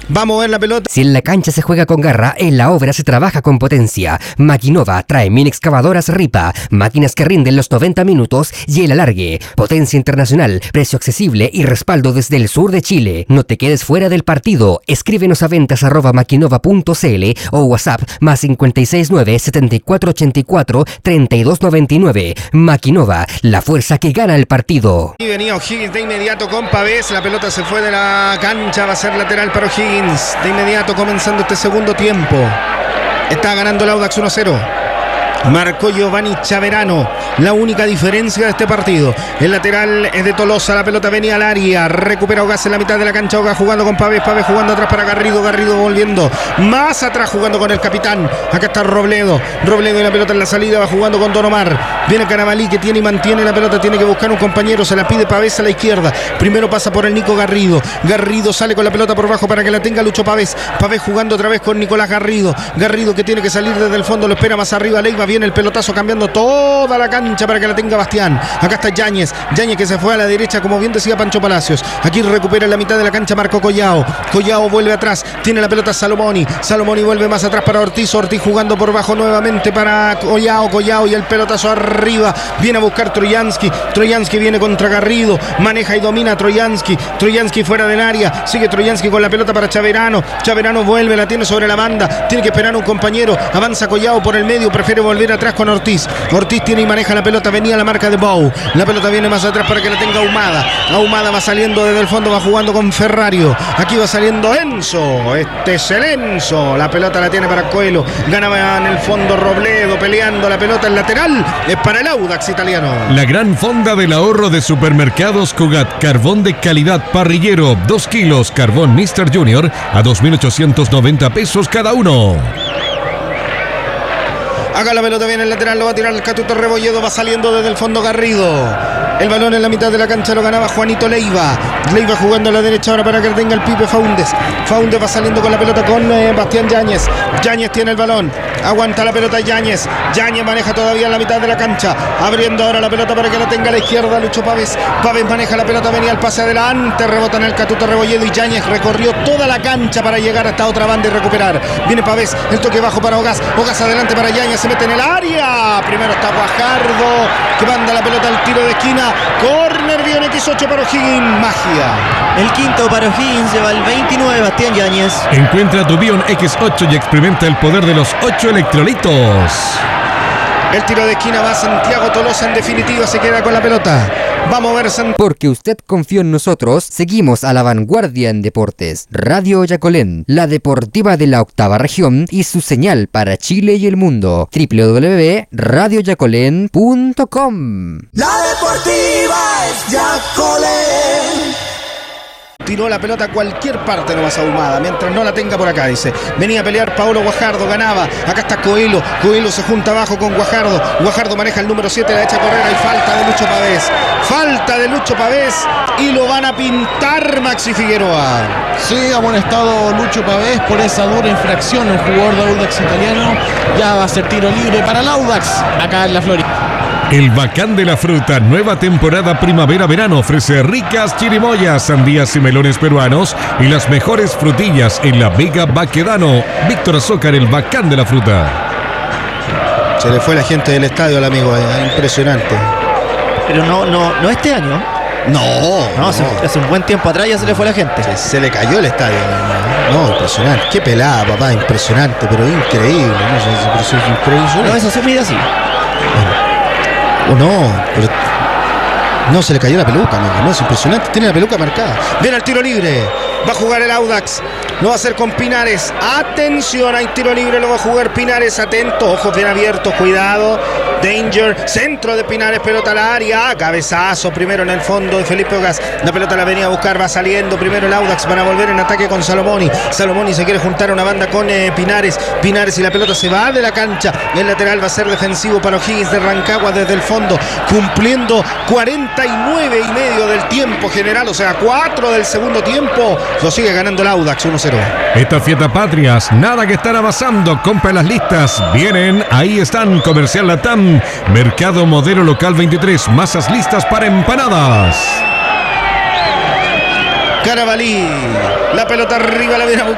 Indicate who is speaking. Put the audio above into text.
Speaker 1: Va a mover la pelota.
Speaker 2: Si en la cancha se juega con garra, en la obra se trabaja con potencia. Maquinova trae mini excavadoras Ripa, máquinas que rinden los 90 minutos y el alargue. Potencia internacional, precio accesible y respaldo desde el sur de Chile. No te quedes fuera del partido. Escríbenos a ventas@maquinova.cl o WhatsApp más 569 7484 3299. Maquinova, la fuerza que gana el partido.
Speaker 1: Y venía O'Higgins de inmediato con Pavés. La pelota se fue de la cancha. Va a ser lateral para O'Higgins. De inmediato comenzando este segundo tiempo. Está ganando el Audax 1-0. Marcó Giovanni Chaverano. La única diferencia de este partido. El lateral es de Tolosa. La pelota venía al área. Recupera Ogas en la mitad de la cancha. Ogas jugando con Pavés. Pavés jugando atrás para Garrido. Garrido volviendo más atrás jugando con el capitán. Acá está Robledo. Robledo y la pelota en la salida. Va jugando con Don Omar. Viene Carabalí que tiene y mantiene la pelota. Tiene que buscar un compañero. Se la pide Pavés a la izquierda. Primero pasa por el Nico Garrido. Garrido sale con la pelota por bajo para que la tenga Lucho Pavés. Pavés jugando otra vez con Nicolás Garrido. Garrido que tiene que salir desde el fondo. Lo espera más arriba. Leiva. Viene el pelotazo cambiando toda la cancha para que la tenga Bastián. Acá está Yáñez. Yáñez que se fue a la derecha, como bien decía Pancho Palacios. Aquí recupera en la mitad de la cancha Marco Collao. Collao vuelve atrás. Tiene la pelota Salomoni. Salomoni vuelve más atrás para Ortiz. Ortiz jugando por bajo nuevamente para Collao. Collao y el pelotazo arriba. Viene a buscar Trojansky. Trojansky viene contra Garrido. Maneja y domina Trojansky. Trojansky fuera del área. Sigue Trojansky con la pelota para Chaverano. Chaverano vuelve, la tiene sobre la banda. Tiene que esperar a un compañero. Avanza Collao por el medio. Prefiere volver atrás con Ortiz. Ortiz tiene y maneja la pelota. Venía la marca de Bou. La pelota viene más atrás para que la tenga Ahumada. Ahumada va saliendo desde el fondo. Va jugando con Ferrario. Aquí va saliendo Enzo. Este es el Enzo. La pelota la tiene para Coelho. Ganaba en el fondo Robledo peleando la pelota. El lateral es para el Audax italiano.
Speaker 3: La gran fonda del ahorro de Supermercados Cugat. Carbón de calidad parrillero. 2 kilos. Carbón Mr. Junior a 2.890 pesos cada uno.
Speaker 1: Acá la pelota viene el lateral, lo va a tirar el Catuto Rebolledo, va saliendo desde el fondo Garrido. El balón en la mitad de la cancha lo ganaba Juanito Leiva. Leiva jugando a la derecha ahora para que tenga el Pipe Faúndez. Faúndez va saliendo con la pelota con Bastián Yáñez. Yáñez tiene el balón. Aguanta la pelota Yáñez. Yáñez maneja todavía en la mitad de la cancha. Abriendo ahora la pelota para que la tenga a la izquierda Lucho Pavés. Pavés maneja la pelota, venía el pase adelante. Rebota en el Catuto Rebolledo y Yáñez recorrió toda la cancha para llegar hasta otra banda y recuperar. Viene Pavés, el toque bajo para Ogas. Ogas adelante para Yáñez, se mete en el área. Primero está Guajardo que manda la pelota al tiro de esquina. Corner, viene X8 para O'Higgins. Magia.
Speaker 4: El quinto para O'Higgins, lleva el 29 Bastián Yáñez.
Speaker 3: Encuentra tu Bion X8 y experimenta el poder de los 8 electrolitos.
Speaker 1: El tiro de esquina va a Santiago Tolosa, en definitiva se queda con la pelota. Va a mover Santiago.
Speaker 2: Porque usted confió en nosotros, seguimos a la vanguardia en deportes. Radio Yacolén, la deportiva de la octava región y su señal para Chile y el mundo. www.radioyacolén.com.
Speaker 5: La deportiva es Yacolén.
Speaker 1: Tiró la pelota a cualquier parte nomás Ahumada, mientras no la tenga por acá, dice. Venía a pelear Paolo Guajardo, ganaba. Acá está Coelho. Coelho se junta abajo con Guajardo. Guajardo maneja el número 7, la echa a correr. Hay falta de Lucho Pavés. Falta de Lucho Pavés y lo van a pintar Maxi Figueroa.
Speaker 6: Sí, amonestado Lucho Pavés por esa dura infracción. El jugador de Audax italiano ya va a ser tiro libre para el Audax acá en la Florida.
Speaker 3: El Bacán de la Fruta, nueva temporada primavera-verano, ofrece ricas chirimoyas, sandías y melones peruanos y las mejores frutillas en la Vega Baquedano. Víctor Azócar, el Bacán de la Fruta.
Speaker 1: Se le fue la gente del estadio al amigo, impresionante.
Speaker 4: Pero no este año.
Speaker 1: No.
Speaker 4: Hace un buen tiempo atrás ya se le fue la gente.
Speaker 1: Se le cayó el estadio. No, impresionante. Qué pelada, papá, impresionante, pero increíble.
Speaker 4: No, eso se mide así.
Speaker 1: O no, pero no se le cayó la peluca, amigo. No, es impresionante, tiene la peluca marcada. Viene el tiro libre, va a jugar el Audax. Lo va a hacer con Pinares. Atención, hay tiro libre, lo va a jugar Pinares. Atento, ojos bien abiertos, cuidado. Danger, centro de Pinares, pelota al área. Cabezazo primero en el fondo de Felipe Ogas. La pelota la venía a buscar, va saliendo primero el Audax para volver en ataque con Salomoni. Salomoni se quiere juntar a una banda con Pinares. Pinares y la pelota se va de la cancha. El lateral va a ser defensivo para O'Higgins de Rancagua desde el fondo. Cumpliendo 49,5 del tiempo general, o sea, 4 del segundo tiempo. Lo sigue ganando el Audax 1-0.
Speaker 3: Estas fiestas patrias, nada que estar amasando. Compra las listas. Vienen, ahí están. Comercial Latam. Mercado Modelo Local 23. Masas listas para empanadas.
Speaker 1: Carabalí. La pelota arriba la viene a buscar.